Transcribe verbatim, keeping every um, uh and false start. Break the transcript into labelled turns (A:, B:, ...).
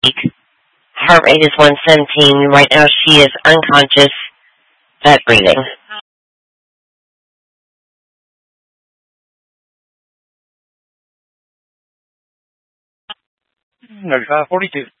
A: Heart rate is one seventeen. Right now she is unconscious, but breathing.
B: ninety-five forty-two.